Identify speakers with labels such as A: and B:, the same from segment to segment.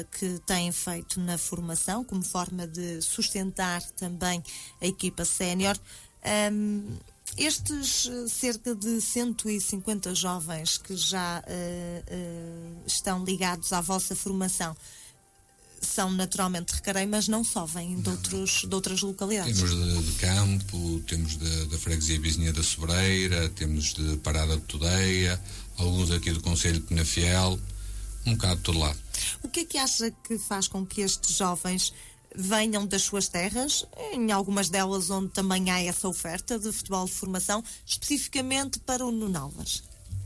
A: que têm feito na formação, como forma de sustentar também a equipa sénior. Estes cerca de 150 jovens que já estão ligados à vossa formação são naturalmente de Recarei, mas não só, vêm de outras localidades.
B: Temos de Campo, temos da Freguesia Vizinha da Sobreira, temos de Parada de Tudeia, alguns aqui do Concelho de Penafiel, um bocado de todo lado.
A: O que é que acha que faz com que estes jovens venham das suas terras, em algumas delas onde também há essa oferta de futebol de formação, especificamente para o Nuno Álvares?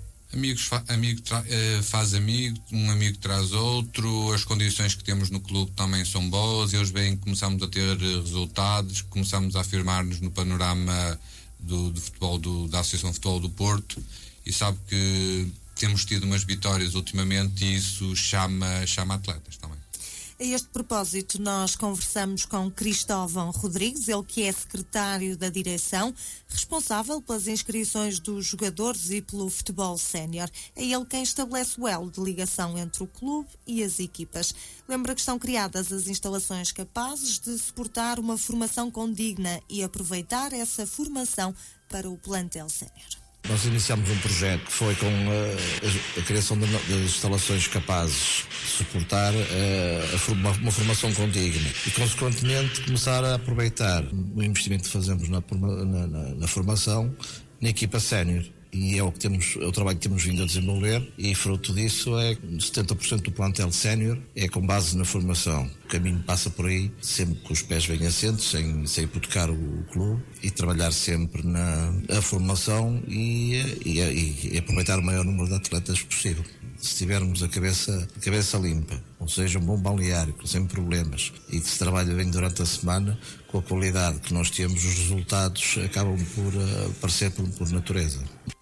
B: Faz amigo, um amigo traz outro, as condições que temos no clube também são boas, eles veem que começamos a ter resultados, começamos a afirmar-nos no panorama do futebol, da Associação de Futebol do Porto, e sabe que temos tido umas vitórias ultimamente e isso chama atletas também.
A: A este propósito, nós conversamos com Cristóvão Rodrigues, ele que é secretário da direção, responsável pelas inscrições dos jogadores e pelo futebol sénior. É ele quem estabelece o elo de ligação entre o clube e as equipas. Lembra que estão criadas as instalações capazes de suportar uma formação condigna e aproveitar essa formação para o plantel sénior.
C: Nós iniciamos um projeto que foi com a criação de instalações capazes de suportar uma formação condigna e, consequentemente, começar a aproveitar o investimento que fazemos na formação na equipa sénior. E é o trabalho que temos vindo a desenvolver, e fruto disso é 70% do plantel sénior é com base na formação. O caminho passa por aí, sempre com os pés bem assentos, sem hipotecar o clube, e trabalhar sempre na formação e aproveitar o maior número de atletas possível. Se tivermos a cabeça limpa, ou seja, um bom balneário, sem problemas, e que se trabalha bem durante a semana, com a qualidade que nós temos, os resultados acabam por aparecer por natureza.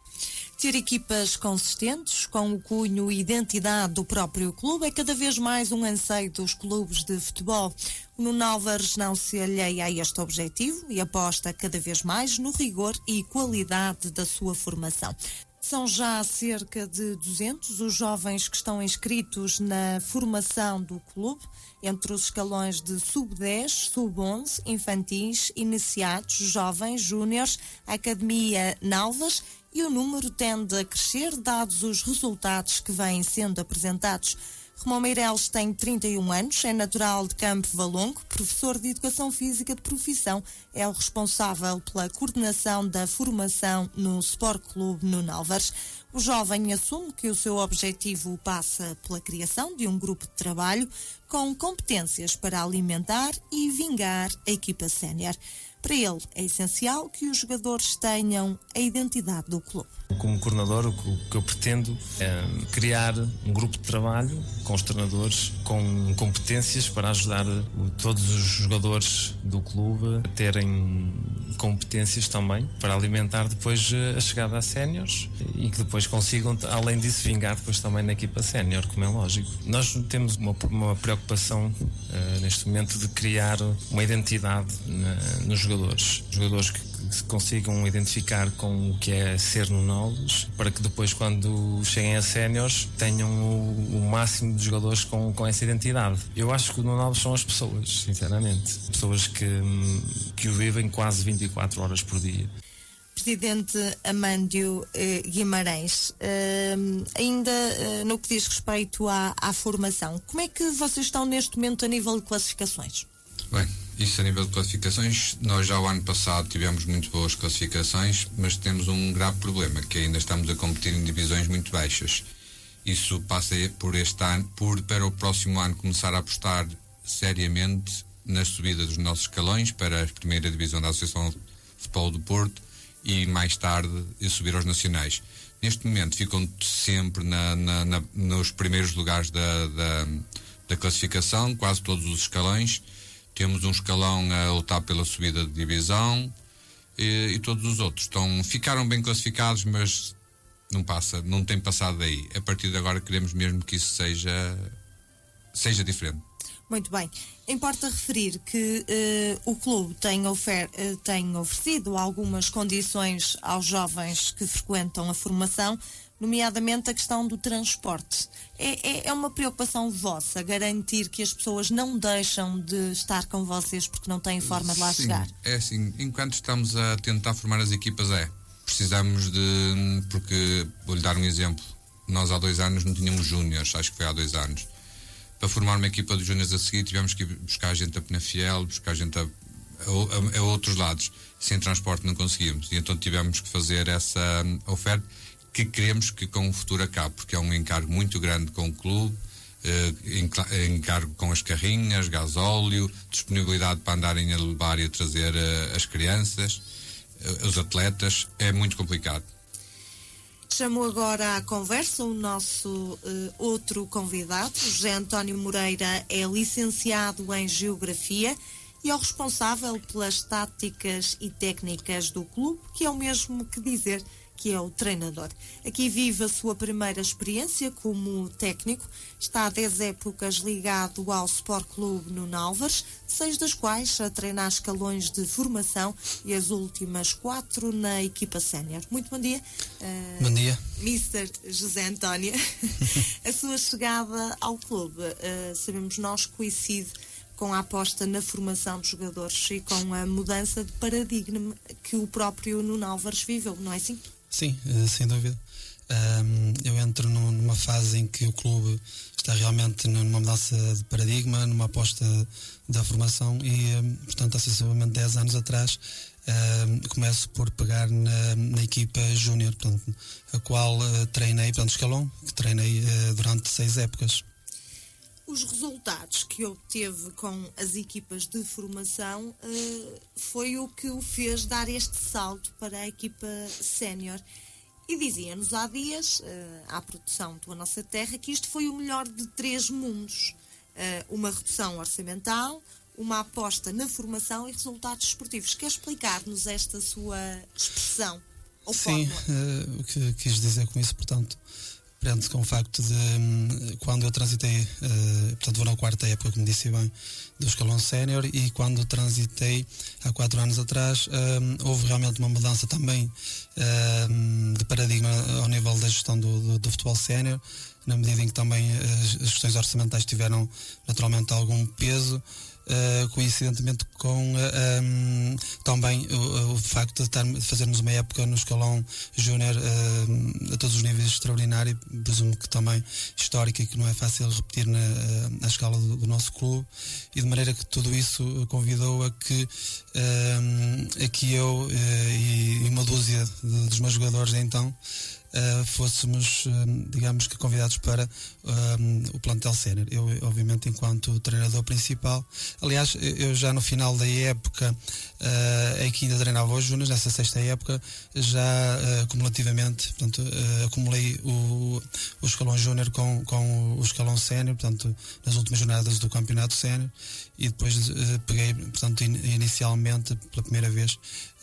A: Ter equipas consistentes, com o cunho e identidade do próprio clube, é cada vez mais um anseio dos clubes de futebol. O Nuno Álvares não se alheia a este objetivo e aposta cada vez mais no rigor e qualidade da sua formação. São já cerca de 200 os jovens que estão inscritos na formação do clube, entre os escalões de sub-10, sub-11, infantis, iniciados, jovens, júniores, academia Nalvas, e o número tende a crescer dados os resultados que vêm sendo apresentados. Romão Meireles tem 31 anos, é natural de Campo Valongo, professor de Educação Física de profissão, é o responsável pela coordenação da formação no Sport Clube Nuno Álvares. O jovem assume que o seu objetivo passa pela criação de um grupo de trabalho com competências para alimentar e vingar a equipa sénior. Para ele, é essencial que os jogadores tenham a identidade do clube.
D: Como coordenador, o que eu pretendo é criar um grupo de trabalho com os treinadores, com competências para ajudar todos os jogadores do clube a terem competências também, para alimentar depois a chegada a séniores e que depois consigam, além disso, vingar depois também na equipa sénior, como é lógico. Nós temos uma preocupação neste momento de criar uma identidade nos jogadores que se consigam identificar com o que é ser Nuno Álvares, para que depois, quando cheguem a séniores, tenham o máximo de jogadores com essa identidade. Eu acho que o Nuno Álvares são as pessoas, sinceramente. Pessoas que o vivem quase 24 horas por dia.
A: Presidente Amândio Guimarães, ainda no que diz respeito à formação, como é que vocês estão neste momento a nível de classificações?
B: Bem, isso a nível de classificações, nós já o ano passado tivemos muito boas classificações, mas temos um grave problema, que ainda estamos a competir em divisões muito baixas. Isso passa por este ano, para o próximo ano começar a apostar seriamente na subida dos nossos escalões para a primeira divisão da Associação de Futebol do Porto e mais tarde subir aos nacionais. Neste momento ficam sempre nos primeiros lugares da classificação, quase todos os escalões. Temos um escalão a lutar pela subida de divisão e todos os outros ficaram bem classificados, mas não tem passado daí. A partir de agora queremos mesmo que isso seja diferente.
A: Muito bem. Importa referir que o clube tem oferecido algumas condições aos jovens que frequentam a formação, nomeadamente a questão do transporte. É uma preocupação vossa garantir que as pessoas não deixam de estar com vocês porque não têm forma de lá chegar?
B: É assim, enquanto estamos a tentar formar as equipas, precisamos de... Porque, vou-lhe dar um exemplo, nós há 2 anos não tínhamos júniores, acho que foi há 2 anos. Para formar uma equipa de júniores a seguir, tivemos que ir buscar gente a Penafiel, buscar gente a outros lados. Sem transporte não conseguimos. E então tivemos que fazer essa oferta que queremos que com o futuro acabe, porque é um encargo muito grande com o clube, encargo com as carrinhas, gasóleo, disponibilidade para andarem a levar e a trazer as crianças, os atletas, é muito complicado.
A: Chamo agora à conversa o nosso outro convidado. José António Moreira é licenciado em Geografia e é o responsável pelas táticas e técnicas do clube, que é o mesmo que dizer que é o treinador. Aqui vive a sua primeira experiência como técnico. Está há 10 épocas ligado ao Sport Clube Nuno Álvares, 6 das quais a treinar escalões de formação e as últimas 4 na equipa sénior. Muito bom dia.
E: Bom dia.
A: Mr. José António. A sua chegada ao clube, sabemos nós, coincide com a aposta na formação de jogadores e com a mudança de paradigma que o próprio Nuno Álvares viveu, não é assim?
E: Sim, sem dúvida. Eu entro numa fase em que o clube está realmente numa mudança de paradigma, numa aposta da formação e, portanto, há sensivelmente 10 anos atrás, começo por pegar na equipa júnior, a qual treinei, escalão, que treinei durante 6 épocas.
A: Os resultados que obteve com as equipas de formação foi o que o fez dar este salto para a equipa sénior. E dizia-nos há dias, à produção da Nossa Terra, que isto foi o melhor de 3 mundos. Uma redução orçamental, uma aposta na formação e resultados esportivos. Quer explicar-nos esta sua expressão ou
E: fórmula? Sim, o que quis dizer com isso, portanto, prende-se com o facto de quando eu transitei, vou na 4ª época, como disse bem, do escalão sénior, e quando transitei há 4 anos atrás, houve realmente uma mudança também de paradigma ao nível da gestão do futebol sénior, na medida em que também as questões orçamentais tiveram naturalmente algum peso, coincidentemente com também o facto de fazermos uma época no escalão júnior a todos os níveis extraordinário, presumo que também histórica e que não é fácil repetir na escala do nosso clube, e de maneira que tudo isso convidou a que aqui eu e uma dúzia dos meus jogadores então fôssemos, digamos que convidados para o plantel sénior. Eu, obviamente, enquanto treinador principal, aliás, eu já no final da época em que ainda treinava os júniores, nessa 6ª época, já cumulativamente, acumulei o escalão júnior com o escalão sénior, nas últimas jornadas do campeonato sénior, e depois peguei, inicialmente, pela primeira vez,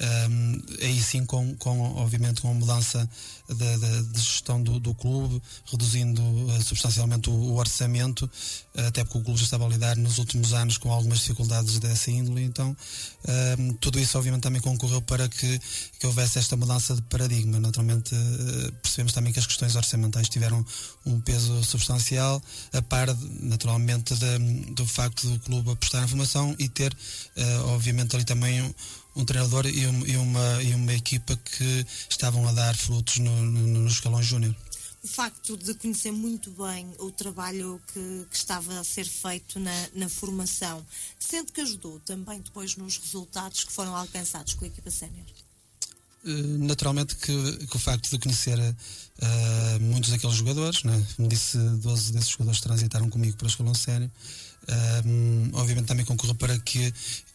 E: aí sim obviamente com a mudança de gestão do clube, reduzindo substancialmente o orçamento, até porque o clube já estava a lidar nos últimos anos com algumas dificuldades dessa índole. Então tudo isso obviamente também concorreu para que houvesse esta mudança de paradigma. Naturalmente percebemos também que as questões orçamentais tiveram um peso substancial, a par naturalmente do facto do clube apostar na formação e ter obviamente ali também um treinador e uma equipa que estavam a dar frutos no escalão júnior.
A: O facto de conhecer muito bem o trabalho que estava a ser feito na formação, sente que ajudou também depois nos resultados que foram alcançados com a equipa sénior?
E: Naturalmente que o facto de conhecer muitos daqueles jogadores, né? Como disse, 12 desses jogadores transitaram comigo para o escalão sénior, obviamente também concorreu para que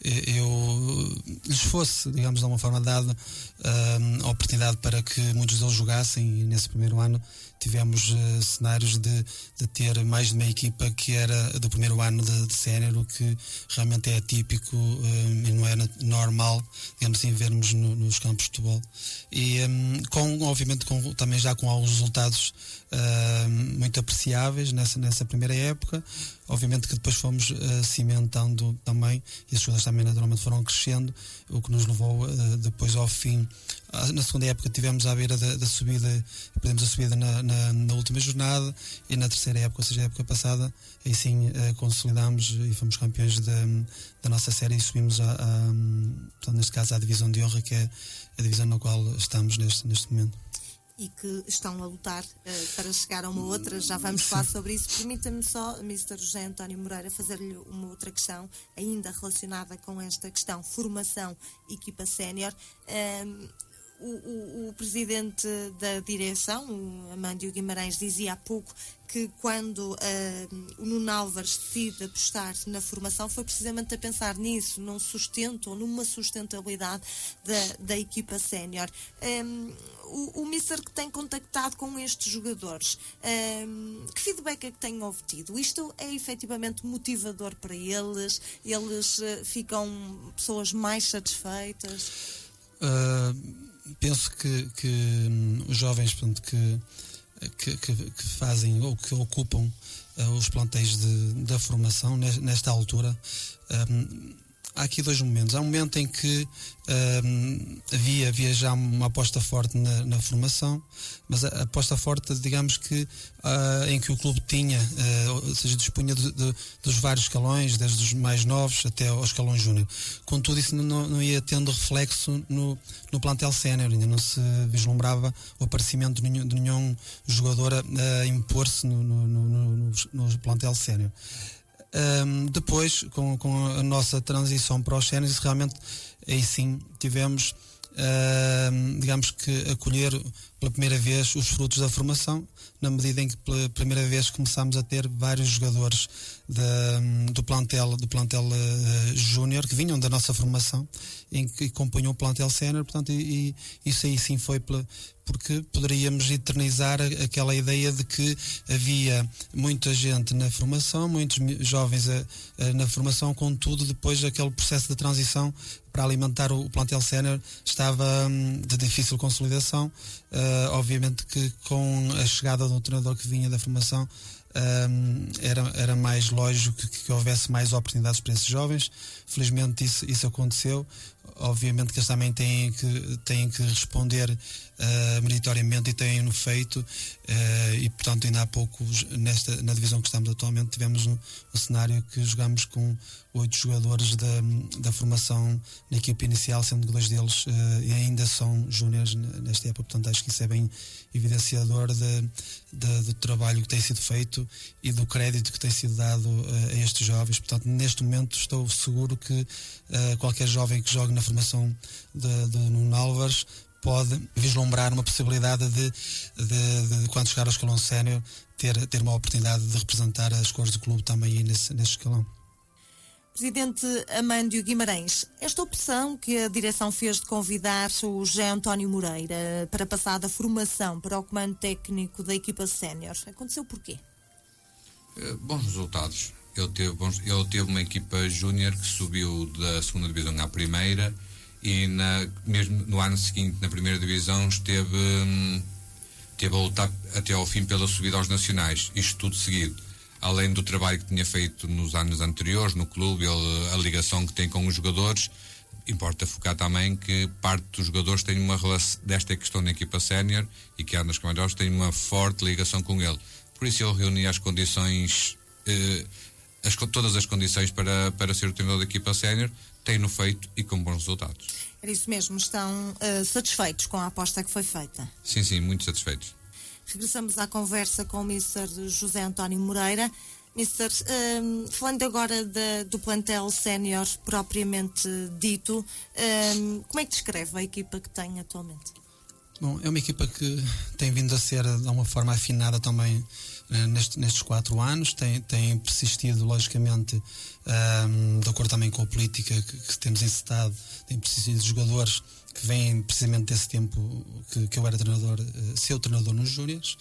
E: eu lhes fosse, digamos, de alguma forma dada a oportunidade para que muitos deles jogassem, e nesse primeiro ano tivemos cenários de ter mais de meia equipa que era do primeiro ano de sénior, o que realmente é atípico e não é normal, digamos assim, vermos nos campos de futebol futebol. E obviamente também já com alguns resultados muito apreciáveis nessa primeira época. Obviamente que depois fomos cimentando também, e as jogadores também naturalmente foram crescendo, o que nos levou depois ao fim. Na segunda época tivemos à beira da subida, perdemos a subida na última jornada, e na terceira época, ou seja, a época passada, aí sim consolidámos e fomos campeões da nossa série e subimos portanto, neste caso à divisão de honra, que é a divisão na qual estamos neste momento.
A: E que estão a lutar para chegar a uma outra, já vamos falar sobre isso. Permita-me só, Mr. José António Moreira, fazer-lhe uma outra questão, ainda relacionada com esta questão, formação, equipa sénior. O presidente da direção, o Amândio Guimarães, dizia há pouco que quando o Nuno Álvares decide apostar na formação foi precisamente a pensar nisso, num sustento ou numa sustentabilidade da equipa sénior. O Mister que tem contactado com estes jogadores, que feedback é que têm obtido? Isto é efetivamente motivador para eles? Eles ficam pessoas mais satisfeitas?
E: Penso que os jovens, portanto, que fazem ou que ocupam os plantéis da formação nesta altura, há aqui dois momentos. Há um momento em que havia já uma aposta forte na formação, mas a aposta forte, digamos que em que o clube tinha, ou seja, dispunha dos vários escalões, desde os mais novos até aos escalões júnior. Contudo, isso não ia tendo reflexo no plantel sénior, ainda não se vislumbrava o aparecimento de nenhum jogador a impor-se no plantel sénior. Depois, com a nossa transição para os séniores, realmente aí sim tivemos, digamos que, acolher pela primeira vez os frutos da formação, na medida em que pela primeira vez começámos a ter vários jogadores do plantel júnior que vinham da nossa formação, em que compunham o plantel sénior, portanto, e isso aí sim foi porque poderíamos eternizar aquela ideia de que havia muita gente na formação, muitos jovens na formação, contudo depois aquele processo de transição para alimentar o plantel sénior estava de difícil consolidação. Obviamente que com a chegada do treinador que vinha da formação era mais lógico que houvesse mais oportunidades para esses jovens. Felizmente isso aconteceu. Obviamente que eles também têm que responder meritoriamente, e têm-no feito, e portanto ainda há pouco na divisão que estamos atualmente tivemos um cenário que jogámos com 8 jogadores da formação na equipa inicial, sendo que 2 deles ainda são júniores nesta época. Portanto, acho que isso é bem evidenciador do trabalho que tem sido feito e do crédito que tem sido dado a estes jovens. Portanto, neste momento estou seguro que qualquer jovem que jogue na formação de Nuno Álvares pode vislumbrar uma possibilidade de quando chegar ao escalão sénior, ter uma oportunidade de representar as cores do clube também nesse escalão.
A: Presidente Amândio Guimarães, esta opção que a direção fez de convidar o José António Moreira para passar da formação para o comando técnico da equipa sénior, aconteceu porquê?
B: Bons resultados. Ele teve uma equipa júnior que subiu da segunda divisão à primeira, e mesmo no ano seguinte, na primeira divisão, esteve a lutar até ao fim pela subida aos nacionais, isto tudo seguido. Além do trabalho que tinha feito nos anos anteriores no clube, a ligação que tem com os jogadores, importa focar também que parte dos jogadores tem uma relação desta questão na equipa sénior, e que nas camarotes tem uma forte ligação com ele. Por isso ele reunia as condições, todas as condições para ser o treinador da equipa sénior, tem-no feito e com bons resultados.
A: Era isso mesmo, estão satisfeitos com a aposta que foi feita?
B: Sim, muito satisfeitos.
A: Regressamos à conversa com o Mr. José António Moreira. Mr. Falando agora do plantel sénior propriamente dito, como é que descreve a equipa que tem atualmente?
E: Bom, é uma equipa que tem vindo a ser de uma forma afinada também nestes 4 anos, tem persistido logicamente de acordo também com a política que temos encetado, tem persistido jogadores que vem precisamente desse tempo que eu era treinador, seu treinador nos Júniors.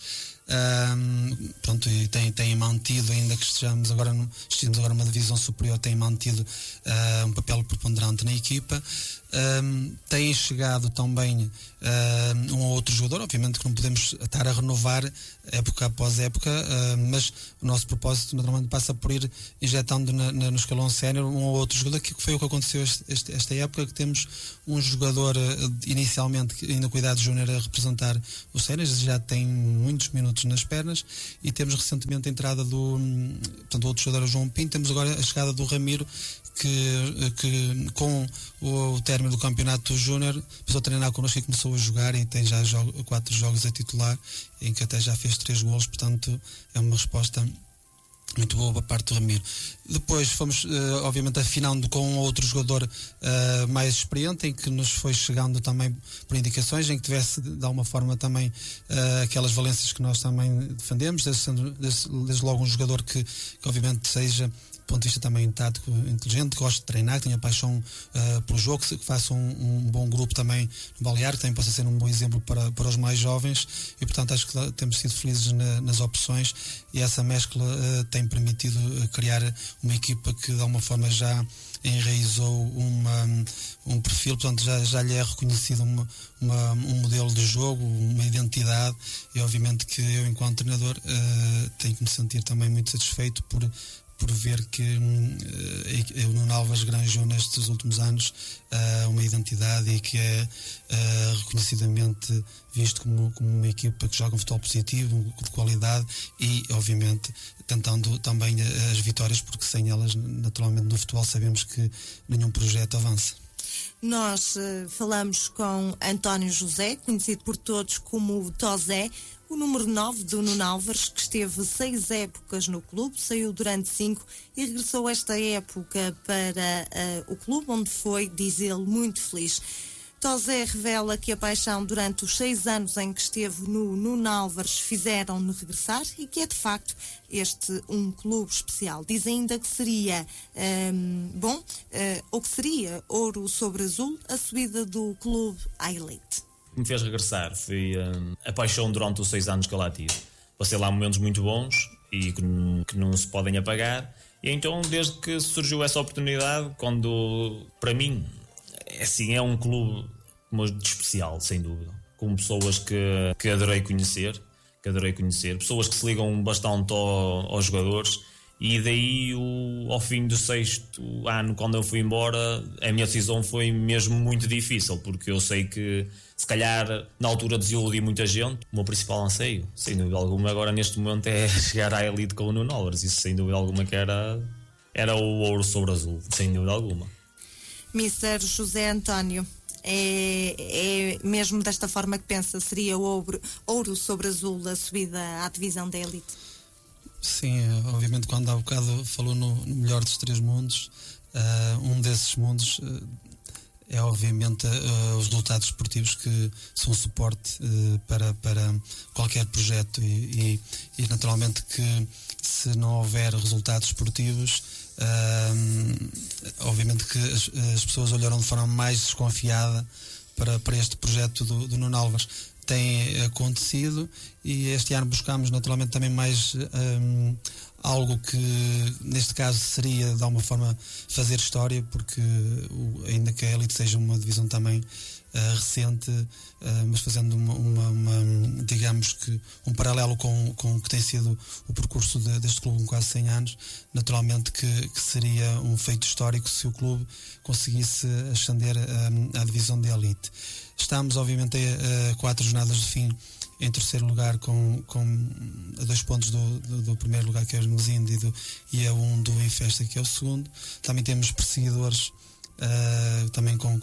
E: Pronto, e tem mantido, ainda que estejamos agora numa divisão superior, tem mantido um papel preponderante na equipa. Tem chegado também um ou outro jogador, obviamente que não podemos estar a renovar época após época, mas o nosso propósito naturalmente passa por ir injetando no escalão sénior um ou outro jogador, que foi o que aconteceu esta época, que temos um jogador inicialmente ainda com idade júnior a representar os séniores, já tem muitos minutos nas pernas, e temos recentemente a entrada do outro jogador, o João Pinto. Temos agora a chegada do Ramiro, que com o término do campeonato júnior começou a treinar connosco e começou a jogar, e tem já 4 jogos a titular, em que até já fez 3 golos, portanto é uma resposta muito boa para a parte do Ramiro. Depois fomos obviamente afinando com outro jogador mais experiente, em que nos foi chegando também por indicações, em que tivesse de alguma forma também aquelas valências que nós também defendemos, desde logo um jogador que obviamente seja, do ponto de vista também tático, inteligente, que goste de treinar, que tenha paixão pelo jogo, que faça um bom grupo também no balneário, que também possa ser um bom exemplo para os mais jovens, e portanto acho que temos sido felizes nas opções, e essa mescla tem permitido criar uma equipa que de alguma forma já enraizou um perfil, portanto já lhe é reconhecido um modelo de jogo, uma identidade, e obviamente que eu, enquanto treinador, tenho que me sentir também muito satisfeito por ver que o Nuno Álvares granjou nestes últimos anos uma identidade, e que é reconhecidamente visto como uma equipa que joga um futebol positivo, de qualidade, e obviamente tentando também as vitórias, porque sem elas naturalmente no futebol sabemos que nenhum projeto avança.
A: Nós falamos com António José, conhecido por todos como Tozé, o número 9 do Nuno Álvares, que esteve 6 épocas no clube, saiu durante 5 e regressou esta época para o clube, onde foi, diz ele, muito feliz. Tozé revela que a paixão durante os 6 anos em que esteve no Nuno Álvares fizeram-no regressar, e que é de facto este um clube especial. Diz ainda que seria ou que seria ouro sobre azul a subida do clube à elite.
F: Me fez regressar foi a paixão durante os 6 anos que eu lá tive. Passei lá momentos muito bons e que não se podem apagar, e então desde que surgiu essa oportunidade, quando para mim assim, é um clube de especial, sem dúvida, com pessoas que adorei conhecer, pessoas que se ligam bastante aos jogadores, e daí ao fim do 6º ano, quando eu fui embora, a minha decisão foi mesmo muito difícil, porque eu sei que se calhar na altura desiludi muita gente. O meu principal anseio, sem dúvida alguma, agora neste momento é chegar à elite com o Nuno Álvares. Isso sem dúvida alguma que era o ouro sobre azul, sem dúvida alguma.
A: Mr. José António, é mesmo desta forma que pensa? Seria o ouro sobre azul a subida à divisão da elite?
E: Sim, obviamente, quando há bocado falou no melhor dos 3 mundos, um desses mundos é obviamente os resultados esportivos, que são um suporte para qualquer projeto, e naturalmente que se não houver resultados esportivos, obviamente que as pessoas olharam de forma mais desconfiada para este projeto do Nuno Álvares. Tem acontecido, e este ano buscamos naturalmente também mais algo que neste caso seria de alguma forma fazer história, porque ainda que a elite seja uma divisão também recente, mas fazendo digamos que um paralelo com o que tem sido o percurso deste clube com quase 100 anos, naturalmente que seria um feito histórico se o clube conseguisse ascender à divisão de elite. Estamos obviamente a 4 jornadas de fim, em terceiro lugar, com a 2 pontos do primeiro lugar, que é o Nuzindo, e a 1 do Infesta, que é o segundo. Também temos perseguidores também com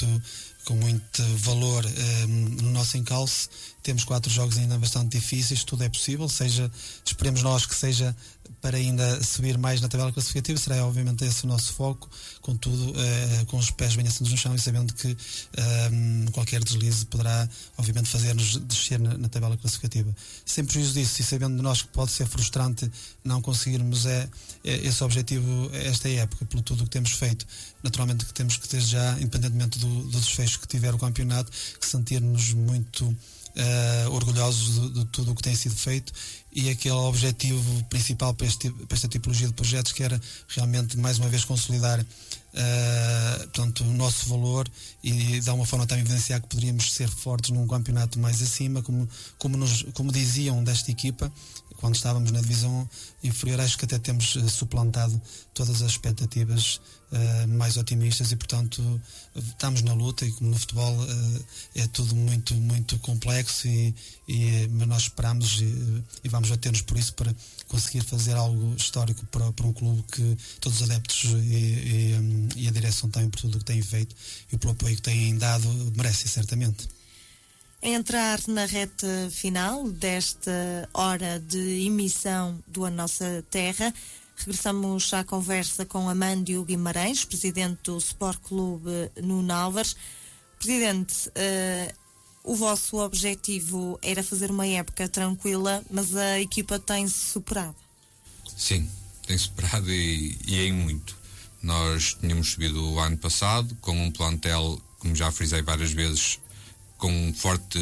E: muito valor no nosso encalço. Temos 4 jogos ainda bastante difíceis, tudo é possível, esperemos nós que seja para ainda subir mais na tabela classificativa, será obviamente esse o nosso foco, contudo com os pés bem assentos no chão, e sabendo que qualquer deslize poderá obviamente fazer-nos descer na tabela classificativa. Sem prejuízo disso, e sabendo de nós que pode ser frustrante não conseguirmos esse objetivo esta época, pelo tudo o que temos feito, naturalmente que temos que, desde já, independentemente do desfecho depois que tiver o campeonato, que sentir-nos muito orgulhosos de tudo o que tem sido feito, e aquele objetivo principal para esta tipologia de projetos, que era realmente mais uma vez consolidar portanto, o nosso valor e de alguma forma também evidenciar que poderíamos ser fortes num campeonato mais acima, como diziam desta equipa quando estávamos na divisão inferior. Acho que até temos suplantado todas as expectativas mais otimistas, e portanto estamos na luta, e como no futebol é tudo muito, muito complexo, mas nós esperamos e vamos bater-nos por isso, para conseguir fazer algo histórico para um clube que todos os adeptos e a direção também, por tudo o que têm feito e pelo apoio que têm dado, merecem certamente.
A: A entrar na reta final desta hora de emissão do A Nossa Terra, regressamos à conversa com Amândio Guimarães, presidente do Sport Clube Nuno Álvares. Presidente, o vosso objetivo era fazer uma época tranquila, mas a equipa tem-se superado.
B: Sim, tem superado e em muito. Nós tínhamos subido o ano passado com um plantel, como já frisei várias vezes, com um forte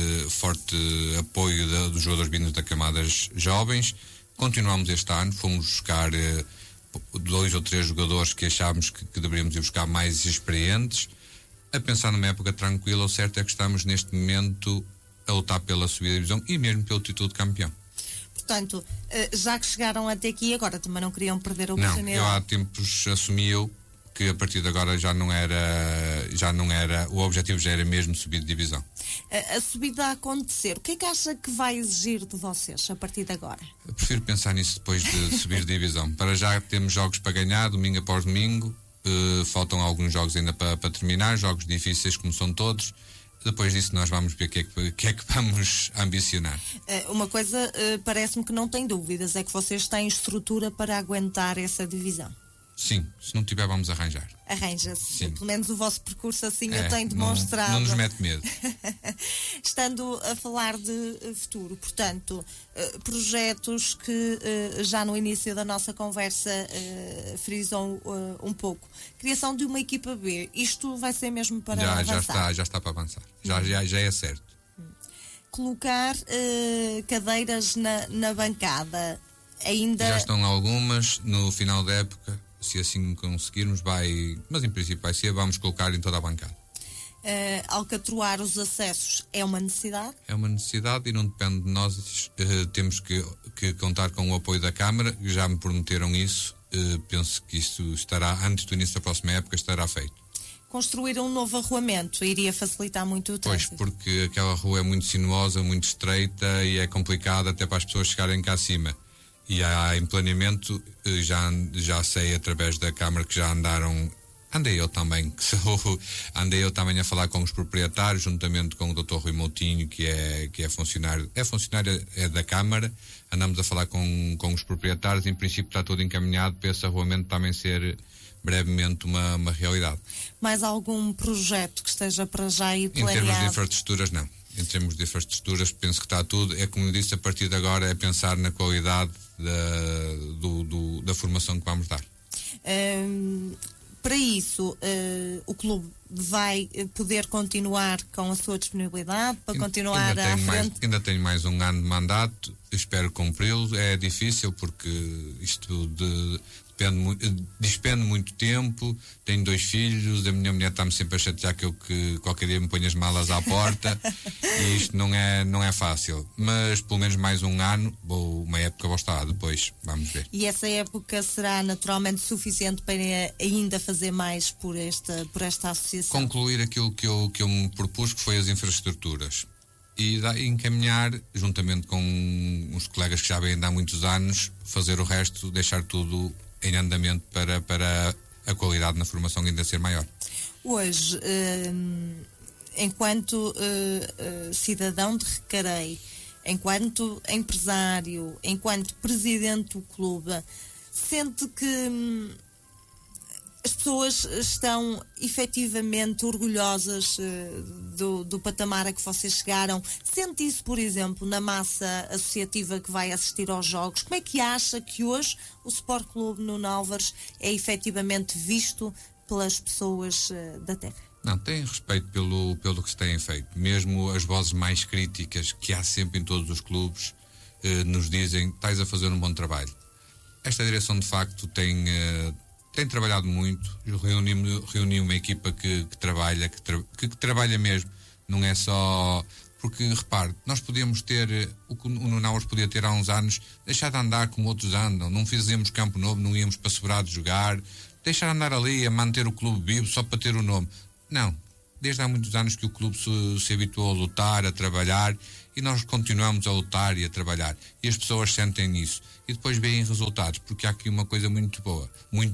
B: apoio dos jogadores vindos da camadas jovens. Continuamos este ano, fomos buscar 2 ou 3 jogadores que achávamos que deveríamos ir buscar mais experientes, a pensar numa época tranquila. O certo é que estamos neste momento a lutar pela subida da divisão e mesmo pelo título de campeão.
A: Portanto, já que chegaram até aqui, agora também não queriam perder a oportunidade.
B: Não, eu há tempos assumi que a partir de agora já não era, o objetivo já era mesmo subir de divisão.
A: A subida a acontecer, o que é que acha que vai exigir de vocês a partir de agora?
B: Eu prefiro pensar nisso depois de subir de divisão. Para já temos jogos para ganhar, domingo após domingo, faltam alguns jogos ainda para terminar, jogos difíceis como são todos. Depois disso nós vamos ver o que é que vamos ambicionar.
A: Uma coisa parece-me que não tem dúvidas, é que vocês têm estrutura para aguentar essa divisão.
B: Sim, se não tiver vamos arranjar.
A: Arranja-se. Pelo menos o vosso percurso assim o tem
B: não,
A: demonstrado.
B: Não nos mete medo.
A: Estando a falar de futuro, portanto, projetos que já no início da nossa conversa frisam um pouco. Criação de uma equipa B. Isto vai ser mesmo para avançar?
B: Já está para avançar. Já é certo.
A: Colocar cadeiras na bancada. Ainda...
B: Já estão algumas, no final da época, se assim conseguirmos, mas em princípio vai ser, vamos colocar em toda a bancada.
A: Alcatroar os acessos é uma necessidade?
B: É uma necessidade e não depende de nós, temos que contar com o apoio da Câmara, já me prometeram isso, penso que isso estará, antes do início da próxima época, estará feito.
A: Construir um novo arruamento iria facilitar muito o trânsito?
B: Pois, porque aquela rua é muito sinuosa, muito estreita e é complicado até para as pessoas chegarem cá acima. E há em planeamento, já sei através da Câmara que já andei eu também a falar com os proprietários, juntamente com o Dr. Rui Moutinho, que é funcionário da Câmara. Andamos a falar com os proprietários, em princípio está tudo encaminhado para esse arruamento também ser brevemente uma realidade.
A: Mais algum projeto que esteja para já ir planeado?
B: Em termos de infraestruturas, não. Em termos de infraestruturas, penso que está tudo. É como eu disse, a partir de agora é pensar na qualidade da formação que vamos dar.
A: Para isso, o clube vai poder continuar com a sua disponibilidade para continuar à frente?
B: Ainda tenho mais um ano de mandato, espero cumpri-lo. É difícil porque isto despende muito tempo. Tenho 2 filhos, a minha mulher está-me sempre a chatear que qualquer dia me ponho as malas à porta e isto não é fácil, mas pelo menos mais um ano, uma época vou estar, depois vamos ver.
A: E essa época será naturalmente suficiente para ainda fazer mais por esta associação?
B: Concluir aquilo que eu me propus, que foi as infraestruturas, e encaminhar, juntamente com os colegas que já vêm há muitos anos, fazer o resto, deixar tudo em andamento para a qualidade na formação ainda ser maior.
A: Hoje, enquanto cidadão de Recarei, enquanto empresário, enquanto presidente do clube, sente que as pessoas estão efetivamente orgulhosas do patamar a que vocês chegaram? Sente isso, por exemplo, na massa associativa que vai assistir aos jogos? Como é que acha que hoje o Sport Clube Nuno Álvares é efetivamente visto pelas pessoas da terra?
B: Não, tem respeito pelo que se tem feito. Mesmo as vozes mais críticas que há sempre em todos os clubes nos dizem: estás a fazer um bom trabalho. Esta direção, de facto, tem trabalhado muito. Reuni uma equipa que trabalha, que trabalha mesmo. Não é só... Porque, repare, nós podíamos ter, o que o Nunaus podia ter há uns anos, deixar de andar como outros andam. Não fizemos campo novo, não íamos para Sobrado jogar, deixar de andar ali a manter o clube vivo só para ter o nome. Não. Desde há muitos anos que o clube se habituou a lutar, a trabalhar, e nós continuamos a lutar e a trabalhar. E as pessoas sentem isso. E depois veem resultados, porque há aqui uma coisa muito boa,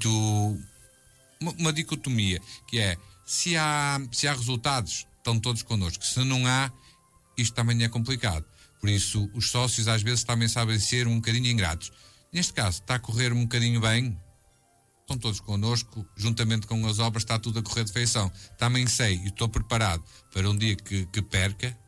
B: uma dicotomia, que é, se há resultados, estão todos connosco. Se não há, isto também é complicado. Por isso, os sócios às vezes também sabem ser um bocadinho ingratos. Neste caso, está a correr um bocadinho bem, estão todos connosco, juntamente com as obras está tudo a correr de feição. Também sei e estou preparado para um dia que perca,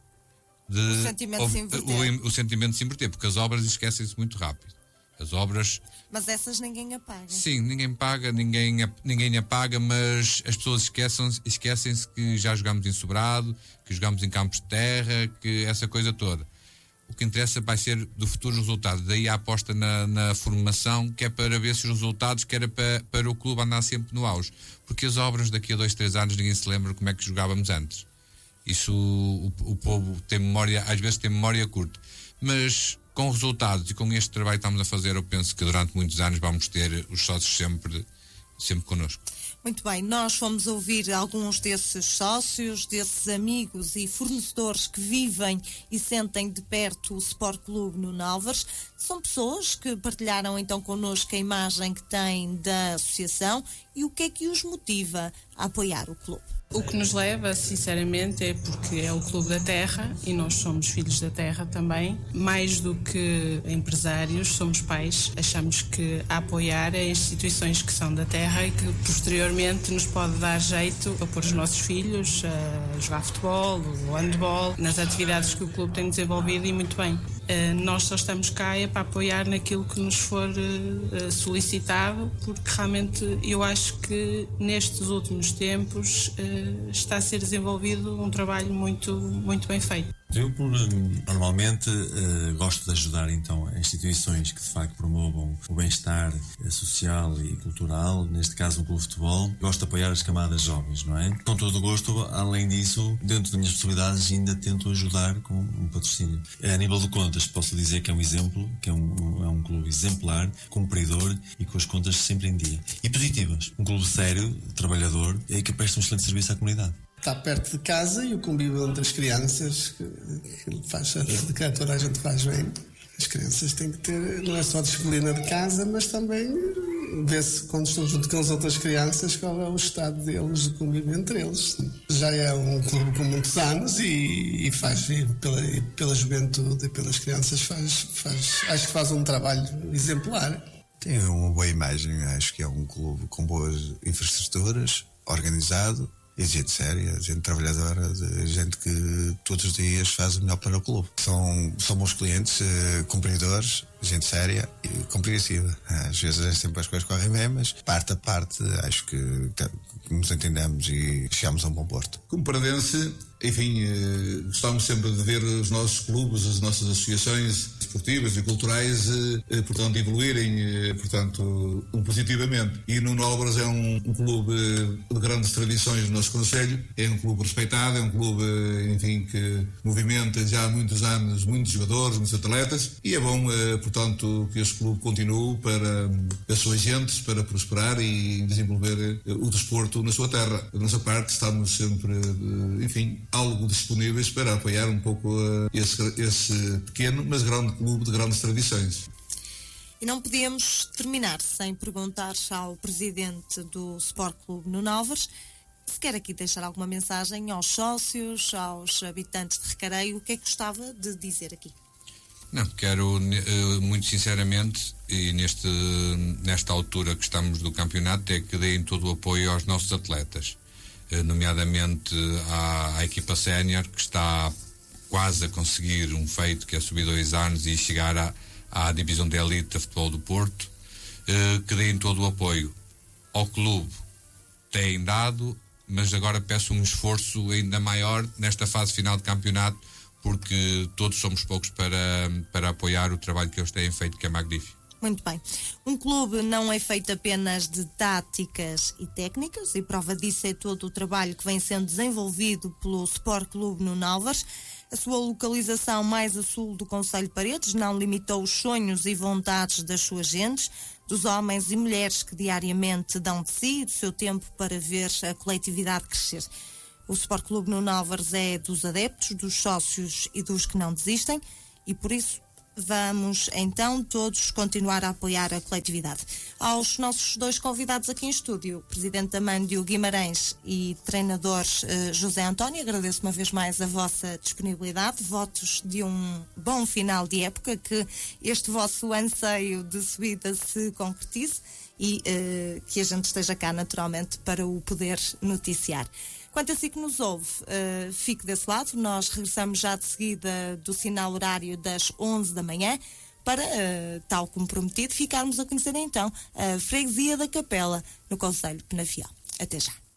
A: o sentimento se inverter.
B: O sentimento se inverter, porque as obras esquecem-se muito rápido. As obras...
A: Mas essas ninguém apaga.
B: Sim, ninguém paga, ninguém apaga, mas as pessoas esquecem-se que já jogámos em Sobrado, que jogámos em campos de terra, que essa coisa toda. O que interessa vai ser do futuro resultado. Daí a aposta na formação, que é para ver se os resultados, que era para o clube andar sempre no auge. Porque as obras daqui a 2, 3 anos ninguém se lembra como é que jogávamos antes. Isso o povo tem memória, às vezes tem memória curta. Mas com resultados e com este trabalho que estamos a fazer, eu penso que durante muitos anos vamos ter os sócios sempre connosco.
A: Muito bem, nós fomos ouvir alguns desses sócios, desses amigos e fornecedores que vivem e sentem de perto o Sport Clube Nunaulvers. São pessoas que partilharam então connosco a imagem que têm da associação e o que é que os motiva a apoiar o clube.
G: O que nos leva, sinceramente, é porque é o clube da terra e nós somos filhos da terra também. Mais do que empresários, somos pais. Achamos que apoiar as instituições que são da terra e que posteriormente nos pode dar jeito a pôr os nossos filhos a jogar futebol ou handball, nas atividades que o clube tem desenvolvido e muito bem. Nós só estamos cá para apoiar naquilo que nos for solicitado, porque realmente eu acho que nestes últimos tempos está a ser desenvolvido um trabalho muito bem feito.
H: Eu, normalmente, gosto de ajudar então instituições que de facto promovam o bem-estar social e cultural, neste caso um clube de futebol. Gosto de apoiar as camadas jovens, não é? Com todo o gosto, além disso, dentro das minhas possibilidades, ainda tento ajudar com um patrocínio. A nível de contas, posso dizer que é um exemplo, que é um clube exemplar, cumpridor e com as contas sempre em dia. E positivas. Um clube sério, trabalhador e que presta um excelente serviço à comunidade.
I: Está perto de casa e o convívio entre as crianças, que toda a gente faz bem. As crianças têm que ter, não é só disciplina de casa, mas também ver-se quando estão junto com as outras crianças qual é o estado deles, de convívio entre eles. Já é um clube com muitos anos e faz, pela juventude e pelas crianças, acho que faz um trabalho exemplar.
J: Tem uma boa imagem, acho que é um clube com boas infraestruturas, organizado. E gente séria, gente trabalhadora, gente que todos os dias faz o melhor para o clube. São bons clientes, cumpridores, gente séria e compreensiva. Às vezes sempre as coisas correm bem, mas parte a parte acho que nos entendemos e chegamos a um bom porto.
K: Como paradense, enfim, gostamos sempre de ver os nossos clubes, as nossas associações esportivas e culturais, portanto, evoluírem, portanto, positivamente. E no Nunaulvers é um clube de grandes tradições no nosso concelho, é um clube respeitado, é um clube, enfim, que movimenta já há muitos anos muitos jogadores, muitos atletas, e é bom, portanto, que este clube continue para as suas gentes, para prosperar e desenvolver o desporto na sua terra. Da nossa parte, estamos sempre, enfim, algo disponíveis para apoiar um pouco esse pequeno, mas grande clube de grandes tradições.
A: E não podíamos terminar sem perguntar ao presidente do Sport Clube Nunaulvers se quer aqui deixar alguma mensagem aos sócios, aos habitantes de Recareio, o que é que gostava de dizer aqui?
B: Não, quero muito sinceramente, e nesta altura que estamos do campeonato, é que deem todo o apoio aos nossos atletas, nomeadamente à equipa sénior, que está quase a conseguir um feito, que é subir 2 anos e chegar à divisão de elite de futebol do Porto, que deem todo o apoio ao clube. Têm dado, mas agora peço um esforço ainda maior nesta fase final de campeonato, porque todos somos poucos para apoiar o trabalho que eles têm feito, que é magnífico.
A: Muito bem. Um clube não é feito apenas de táticas e técnicas, e prova disso é todo o trabalho que vem sendo desenvolvido pelo Sport Clube Nuno Álvares. A sua localização mais a sul do concelho de Paredes não limitou os sonhos e vontades das suas gentes, dos homens e mulheres que diariamente dão de si e do seu tempo para ver a coletividade crescer. O Sport Clube Nuno Álvares é dos adeptos, dos sócios e dos que não desistem, e por isso vamos então todos continuar a apoiar a coletividade. Aos nossos dois convidados aqui em estúdio, presidente da Mândio Guimarães e treinador José António, agradeço uma vez mais a vossa disponibilidade, votos de um bom final de época, que este vosso anseio de subida se concretize e que a gente esteja cá naturalmente para o poder noticiar. Quanto a si que nos ouve, fique desse lado. Nós regressamos já de seguida do sinal horário das 11 da manhã para, tal como prometido, ficarmos a conhecer então a freguesia da Capela no concelho de Penafiel. Até já.